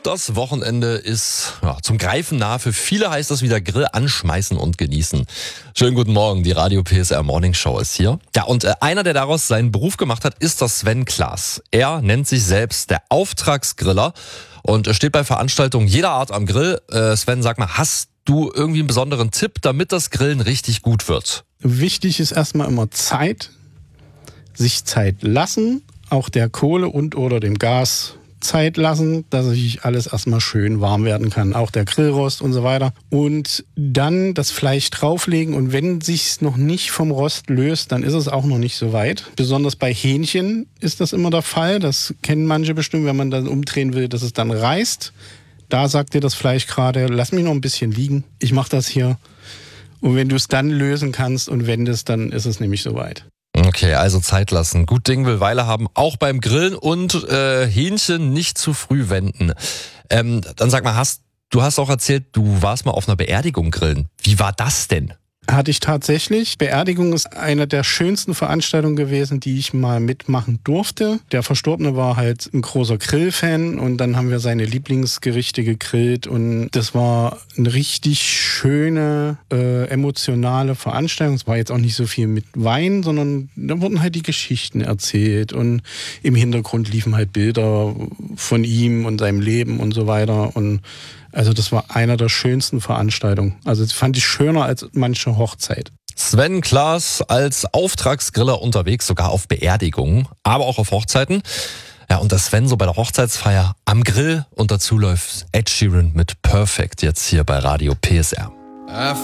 Das Wochenende ist zum Greifen nah. Für viele heißt das wieder Grill anschmeißen und genießen. Schönen guten Morgen, die Radio PSR Morning Show ist hier. Ja, und einer, der daraus seinen Beruf gemacht hat, ist der Sven Klaas. Er nennt sich selbst der Auftragsgriller und steht bei Veranstaltungen jeder Art am Grill. Sven, sag mal, hast du irgendwie einen besonderen Tipp, damit das Grillen richtig gut wird? Wichtig ist erstmal immer Zeit. Sich Zeit lassen, auch der Kohle und oder dem Gas Zeit lassen, dass sich alles erstmal schön warm werden kann. Auch der Grillrost und so weiter. Und dann das Fleisch drauflegen und wenn sich's noch nicht vom Rost löst, dann ist es auch noch nicht so weit. Besonders bei Hähnchen ist das immer der Fall. Das kennen manche bestimmt, wenn man dann umdrehen will, dass es dann reißt. Da sagt dir das Fleisch gerade, lass mich noch ein bisschen liegen. Ich mache das hier. Und wenn du es dann lösen kannst und wendest, dann ist es nämlich soweit. Okay, also Zeit lassen. Gut Ding will Weile haben, auch beim Grillen und Hähnchen nicht zu früh wenden. Dann sag mal, du hast auch erzählt, du warst mal auf einer Beerdigung grillen. Wie war das denn? Hatte ich tatsächlich. Beerdigung ist eine der schönsten Veranstaltungen gewesen, die ich mal mitmachen durfte. Der Verstorbene war halt ein großer Grillfan und dann haben wir seine Lieblingsgerichte gegrillt und das war eine richtig schöne, emotionale Veranstaltung. Es war jetzt auch nicht so viel mit Wein, sondern da wurden halt die Geschichten erzählt und im Hintergrund liefen halt Bilder von ihm und seinem Leben und so weiter und also das war einer der schönsten Veranstaltungen. Also das fand ich schöner als manche Hochzeit. Sven Klaas als Auftragsgriller unterwegs, sogar auf Beerdigungen, aber auch auf Hochzeiten. Ja, und der Sven so bei der Hochzeitsfeier am Grill und dazu läuft Ed Sheeran mit Perfect jetzt hier bei Radio PSR. I